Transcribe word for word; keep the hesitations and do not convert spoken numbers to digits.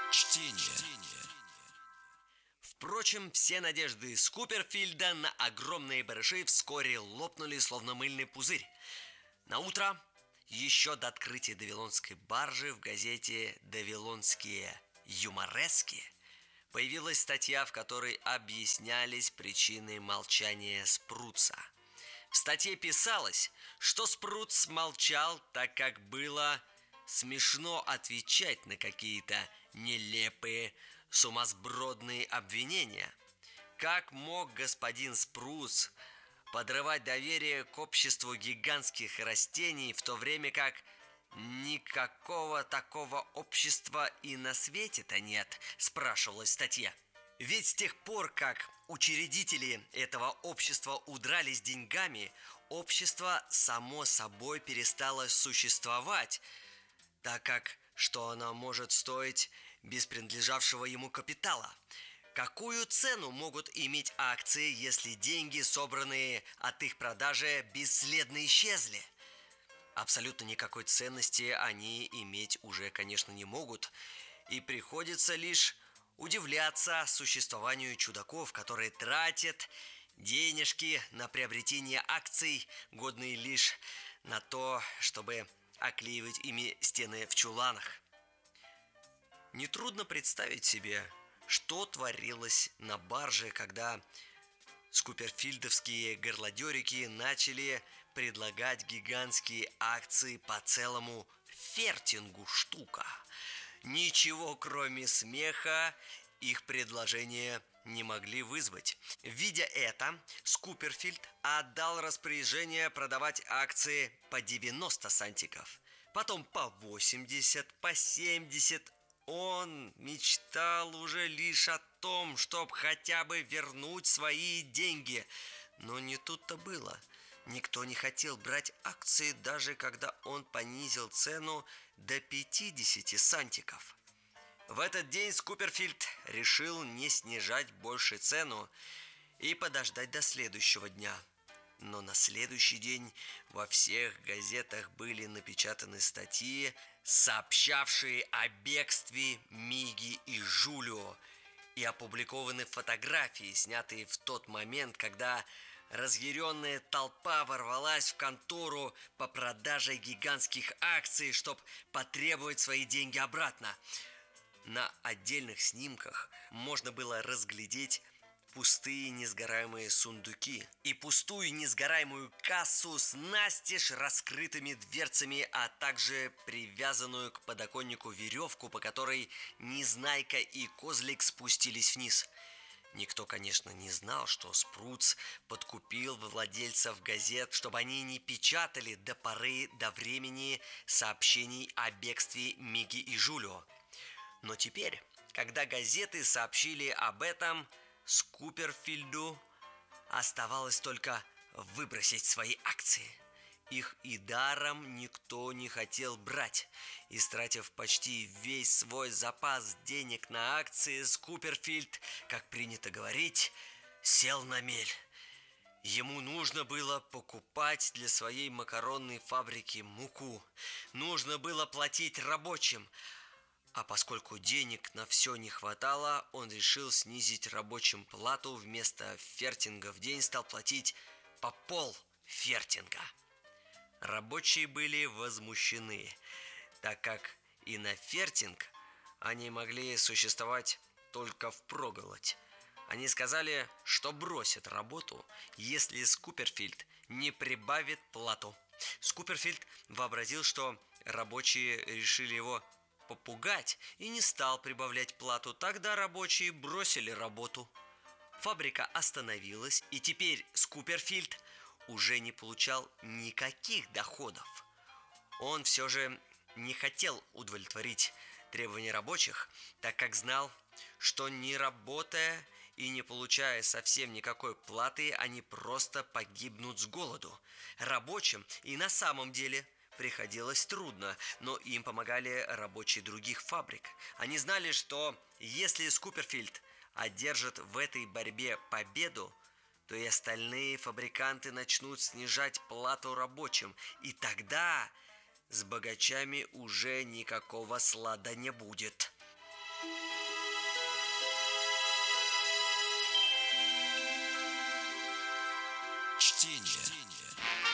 Чтение. Впрочем, все надежды Скуперфильда на огромные барыши вскоре лопнули, словно мыльный пузырь. На утро, еще до открытия Давилонской баржи, в газете «Давилонские юморески» появилась статья, в которой объяснялись причины молчания Спруца. В статье писалось, что Спруц молчал, так как было смешно отвечать на какие-то нелепые, сумасбродные обвинения. Как мог господин Спруц подрывать доверие к обществу гигантских растений, в то время как никакого такого общества и на свете-то нет, спрашивалась статья. Ведь с тех пор, как учредители этого общества удрали с деньгами, общество само собой перестало существовать, так как что оно может стоить без принадлежавшего ему капитала. Какую цену могут иметь акции, если деньги, собранные от их продажи, бесследно исчезли? Абсолютно никакой ценности они иметь уже, конечно, не могут, и приходится лишь удивляться существованию чудаков, которые тратят денежки на приобретение акций, годные лишь на то, чтобы оклеивать ими стены в чуланах. Нетрудно представить себе, что творилось на барже, когда скуперфильдовские горлодерики начали предлагать гигантские акции по целому фертингу штука. Ничего, кроме смеха, их предложения не могли вызвать. Видя это, Скуперфильд отдал распоряжение продавать акции по девяносто сантиков, потом по восемьдесят, по семьдесят. Он мечтал уже лишь о том, чтобы хотя бы вернуть свои деньги. Но не тут-то было. Никто не хотел брать акции, даже когда он понизил цену до пятидесяти сантиков. В этот день Скуперфильд решил не снижать больше цену и подождать до следующего дня. Но на следующий день во всех газетах были напечатаны статьи, сообщавшие о бегстве Миги и Жулио, и опубликованы фотографии, снятые в тот момент, когда разъяренная толпа ворвалась в контору по продаже гигантских акций, чтобы потребовать свои деньги обратно. На отдельных снимках можно было разглядеть пустые несгораемые сундуки и пустую несгораемую кассу с настежь раскрытыми дверцами, а также привязанную к подоконнику веревку, по которой Незнайка и Козлик спустились вниз. Никто, конечно, не знал, что Спруц подкупил владельцев газет, чтобы они не печатали до поры до времени сообщений о бегстве Миги и Жулио. Но теперь, когда газеты сообщили об этом, Скуперфильду оставалось только выбросить свои акции. Их и даром никто не хотел брать. Истратив почти весь свой запас денег на акции, Скуперфильд, как принято говорить, сел на мель. Ему нужно было покупать для своей макаронной фабрики муку. Нужно было платить рабочим. А поскольку денег на все не хватало, он решил снизить рабочим плату. Вместо фертинга в день стал платить по пол фертинга. Рабочие были возмущены, так как и на фертинг они могли существовать только впроголодь. Они сказали, что бросят работу, если Скуперфильд не прибавит плату. Скуперфильд вообразил, что рабочие решили его попугать, и не стал прибавлять плату. Тогда рабочие бросили работу. Фабрика остановилась, и теперь Скуперфильд уже не получал никаких доходов. Он все же не хотел удовлетворить требования рабочих, так как знал, что не работая и не получая совсем никакой платы, они просто погибнут с голоду. Рабочим и на самом деле приходилось трудно, но им помогали рабочие других фабрик. Они знали, что если Скуперфильд одержит в этой борьбе победу, то и остальные фабриканты начнут снижать плату рабочим, и тогда с богачами уже никакого слада не будет. Чтение.